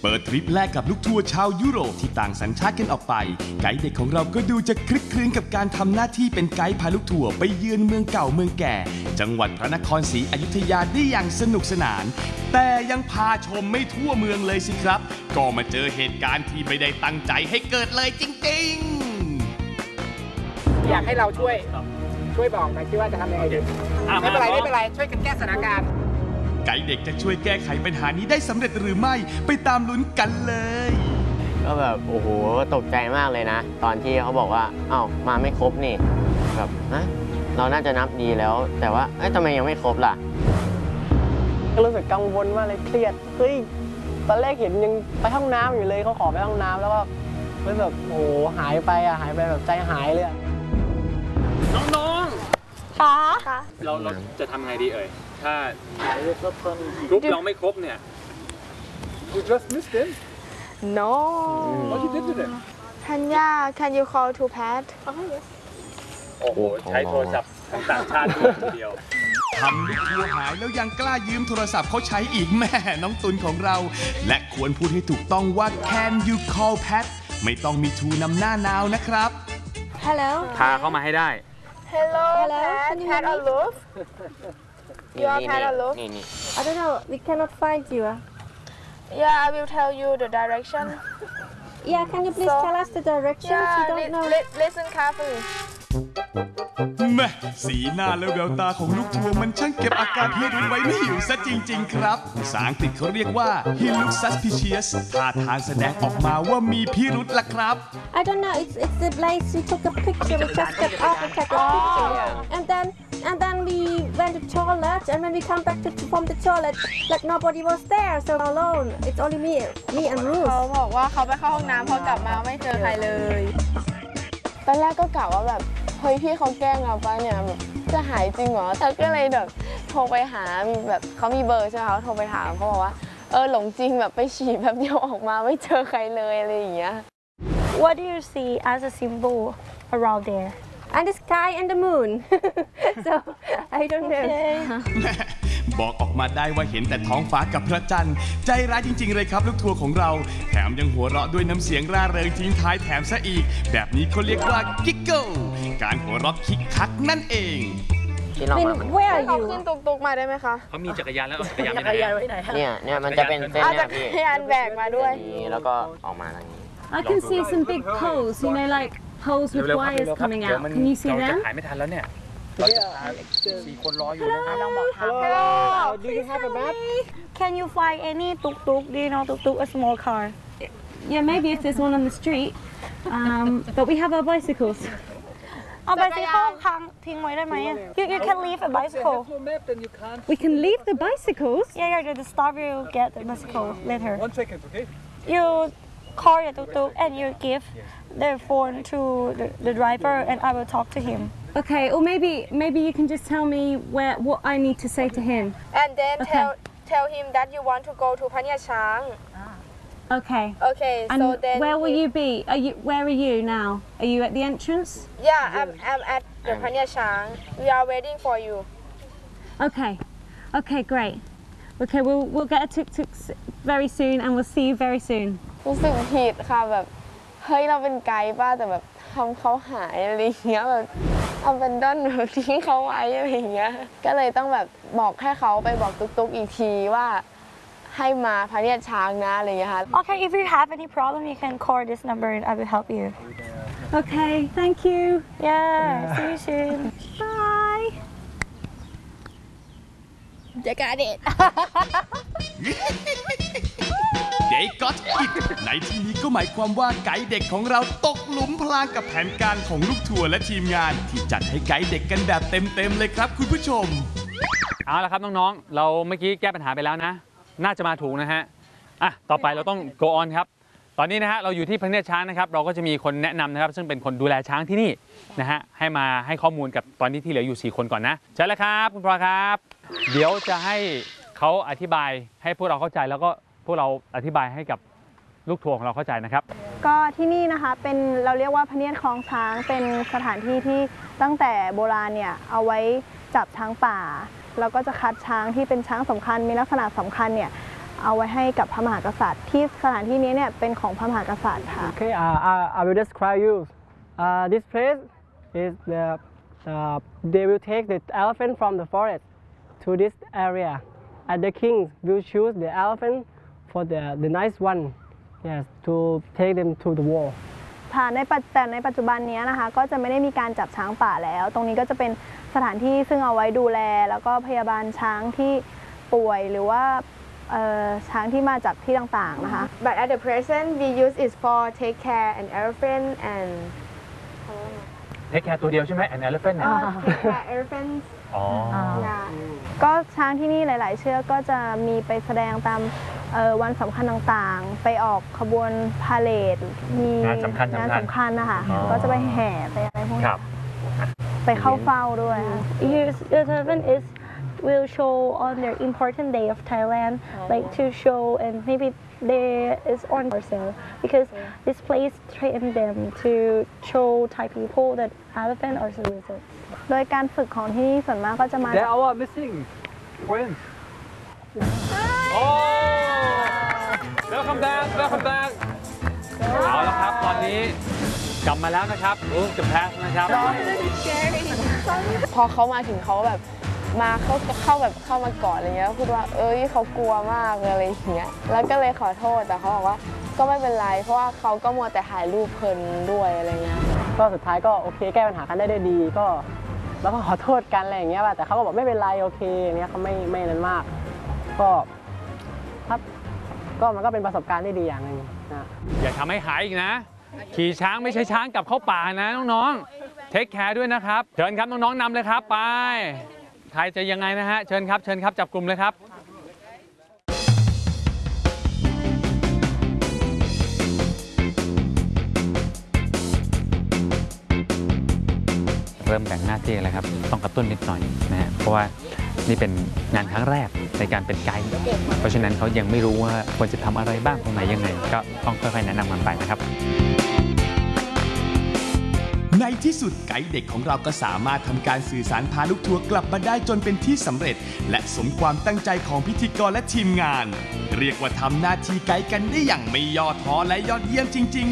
เปิดทริปแรกกับลูกทัวร์ชาวยุโรปที่ต่างสัญชาติกันออกไปไกด์เด็กของเราก็ดูจะคลึกคลื้นกับการทำหน้าที่เป็นไกด์พาลูกทัวร์ไปเยือนเมืองเก่าเมืองแก่จังหวัดพระนครศรีอยุธยาได้อย่างสนุกสนานแต่ยังพาชมไม่ทั่วเมืองเลยสิครับก็มาเจอเหตุการณ์ที่ไม่ได้ตั้งใจให้เกิดเลยจริงๆอยากให้เราช่วยบอกหน่อยคิดว่าจะทำยังไงดีไม่เป็นไรช่วยกันแก้สถานการณ์ไกด์เด็กจะช่วยแก้ไขปัญหานี้ได้สำเร็จหรือไม่ไปตามลุ้นกันเลยก็แบบโอ้โหตกใจมากเลยนะตอนที่เขาบอกว่าอ้าวมาไม่ครบนี่แบบเราน่าจะนับดีแล้วแต่ว่าทำไมยังไม่ครบล่ะก็รู้สึกกังวลมากเลยเครียดเฮ้ยตอนแรกเห็นยังไปห้องน้ำอยู่เลยเขาขอไปห้องน้ำแล้วก็แบบโอ้โหหายไปแบบใจหายเลยน้องๆค่ะเราจะทำไงดีเอ่ยถ้ากรุ๊ปเราไม่ครบเนี่ย You just missed him No What you did to them Tanya can you call to Pat โอ้โหใช้โทรศัพท์ทั้งต่างชาติด้วยทีเดียวทำลูกทัวร์หายแล้วยังกล้ายืมโทรศัพท์เขาใช้อีกแม่น้องตุลของเราและควรพูดให้ถูกต้องว่า Can you call Pat ไม่ต้องมี to นำหน้านาวนะครับ Hello พาเข้ามาให้ได้ Hello Pat aloof You are Pat aloof I don't know we cannot find you Yeah I will tell you the direction Yeah can you please tell us the direction We don't know Listen carefully แม่สีหน้าและแววตาของลูกทัวร์มันช่างเก็บอาการพิรุธไว้ไม่อยู่ซะจริงๆครับภาษาอังกฤษเขาเรียกว่า he looks suspicious ท่าทางแสดงออกมาว่ามีพิรุธล่ะครับ I don't know it's the place we took a picture we just got off and took a picture and then we went to toilet and when we come back from the toilet like nobody was there so alone it's only me and Ruth เขาบอกว่าเขาไปเข้าห้องน้ำพอกลับมาไม่เจอใครเลยตอนแรกก็กะว่าแบบเฮ้ยพี่เขาแกล้งเราปะเนี่ยแบบจะหายจริงเหรอแต่ก็เลยแบบโทรไปหาแบบเขามีเบอร์ใช่ไหมเขาโทรไปถามเขาบอกว่าหลงจริงแบบไปฉี่แบบเดียวออกมาไม่เจอใครเลยอะไรอย่างเงี้ย What do you see as a symbol around there and the sky and the moon so I don't know บอกออกมาได้ว่าเห็นแต่ท้องฟ้ากับพระจันทร์ใจร้ายจริงๆเลยครับลูกทัวร์ของเราแถมยังหัวเราะด้วยน้ำเสียงร่าเริงทิ้งท้ายแถมซะอีกแบบนี้เขาเรียกว่ากิกเกิลการหัวเราะคิกคักนั่นเอง Where are เขา you ขึ้นตุกๆมาได้ไหมคะเขามีจักรยานแล้วเอาจักรยานไว้ไหนเนี่ยมันจะเป็นเส้นเนี่ยพี่จักรยานแบกมาด้วยแล้วก็ออกมาทางนี้ I can see some big poles like poles with wires coming out Can you see them เราจะขายไม่ทันแล้วเนี่ยเราจะ4 คนรออยู่นะครับลองบอก Hello Do you have a map Can you find any tuk-tuk Do you know tuk-tuk a small car Yeah maybe if there's one on the street but we have our bicycles เอาไบซิเคิลค้างทิ้งไว้ได้ไหม You can leave a bicycle We can leave the bicycles Yeah the staff will get the bicycle later 1 second okay You call your tuk-tuk and you give the phone to the driver and I will talk to him Okay or maybe you can just tell me what I need to say to him and then tell him that you want to go to พะเนียดช้าง Okay and so then where will you be where are you now Are you at the entrance Yeah I'm at the พะเนียดช้าง We are waiting for you Okay great Okay we'll get a tuk-tuk very soon and we'll see you very soon รู้สึกผิดค่ะแบบเฮ้ยเราเป็นไกด์ป้าแต่แบบทำเขาหายอะไรอย่างเงี้ยแบบเอาเป็นด้นแบบทิ้งเขาไว้อะไรอย่างเงี้ยก็เลยต้องแบบบอกให้เขาไปบอกตุ๊กๆอีกทีว่าให้มาพะเนียดช้างนะอะไรอย่างเงี้ยค่ะ Okay if you have any problem you can call this number and I will help you Okay thank you Yeah see you soon Bye They got it They got it ในที่นี้ก็หมายความว่าไกด์เด็กของเราตกหลุมพรางกับแผนการของลูกทัวร์และทีมงานที่จัดให้ไกด์เด็กกันแบบเต็มๆเลยครับคุณผู้ชมเอาละครับน้องๆเราเมื่อกี้แก้ปัญหาไปแล้วนะน่าจะมาถูกนะฮะต่อไปเราต้อง go on ครับตอนนี้นะฮะเราอยู่ที่พะเนียดช้างนะครับเราก็จะมีคนแนะนำนะครับซึ่งเป็นคนดูแลช้างที่นี่นะฮะให้มาให้ข้อมูลกับตอนนี้ที่เหลืออยู่4 คนก่อนนะใช่แล้วครับคุณพลอยครับเดี๋ยวจะให้เขาอธิบายให้พวกเราเข้าใจแล้วก็พวกเราอธิบายให้กับลูกทัวร์ของเราเข้าใจนะครับก็ที่นี่นะคะเป็นเราเรียกว่าพะเนียดคลองช้างเป็นสถานที่ที่ตั้งแต่โบราณเนี่ยเอาไว้จับช้างป่าแล้วก็จะคัดช้างที่เป็นช้างสำคัญมีลักษณะสำคัญเนี่ยเอาไว้ให้กับพระมหากษัตริย์ที่สถานที่นี้เนี่ยเป็นของพระมหากษัตริย์ค่ะ Okay, I will describe you. This place is they will take the elephant from the forest to this area, and the king will choose the elephant for the nice one, yes, to take them to the war. แต่ในปัจจุบันนี้นะคะก็จะไม่ได้มีการจับช้างป่าแล้ว ตรงนี้ก็จะเป็นสถานที่ซึ่งเอาไว้ดูแลแล้วก็พยาบาลช้างที่ป่วยหรือว่าช้างที่มาจากที่ต่างๆนะคะ But at the present we use it for take care an elephant and take care ตัวเดียวใช่ไหม an elephant เนี่ย take care elephants อ๋อ yeah ก็ช้างที่นี่หลาย ๆ เชือกก็จะมีไปแสดงตามวันสำคัญต่างๆ ไปออกขบวนพาเหรดมีงานสำคัญนะคะอ๋อก็จะไปแห่ไปอะไรพวกคนี้รับไปเข้าเฝ้าด้วยค่ะ The elephant will show on their important day of Thailand, like to show and maybe there is on for sale because this place trained them to show Thai people that elephant are civilizated. โดยการฝึกของที่นี่ส่วนมากก็จะมา They are all missing friends. โอ้ welcome back welcome back เอาละครับตอนนี้กลับมาแล้วนะครับจะแพสนะครับพอเขามาถึงเขาแบบมาเข้ามากอดอะไรเงี้ยพูดว่าเขากลัวมากอะไรอย่างเงี้ยแล้วก็เลยขอโทษแต่เขาบอกว่าก็ไม่เป็นไรเพราะว่าเขาก็มัวแต่ถ่ายรูปเพลินด้วยอะไรเงี้ยก็สุดท้ายก็โอเคแก้ปัญหากันได้ด้วยดีก็แล้วก็ขอโทษกันอะไรอย่างเงี้ยแต่เขาก็บอกไม่เป็นไรโอเคอย่างเงี้ยเขาไม่นั้นมากก็ครับก็มันก็เป็นประสบการณ์ที่ดีอย่างหนึ่งนะอย่าทำให้หายอีกนะ ขี่ช้างไม่ใช่ช้างกลับเข้าป่านะน้องๆ เทคแคร์ด้วยนะครับ เชิญครับน้องๆนำเลยครับไป ใครจะยังไงนะฮะ เชิญครับจับกลุ่มเลยครับ เริ่มแบ่งหน้าที่แล้วครับ ต้องกระตุ้นนิดหน่อยนะฮะ เพราะว่านี่เป็นงานครั้งแรกในการเป็นไกด์เพราะฉะนั้นเขายังไม่รู้ว่าควรจะทำอะไรบ้างตรงไหนยังไง ก็ต้องค่อยๆแนะนำกันไปนะครับในที่สุดไกด์เด็กของเราก็สามารถทำการสื่อสารพาลูกทัวร์กลับมาได้จนเป็นที่สำเร็จ และสมความตั้งใจของพิธีกรและทีมงาน เรียกว่าทำหน้าที่ไกด์กันได้อย่างไม่ย่อท้อและยอดเยี่ยมจริงๆ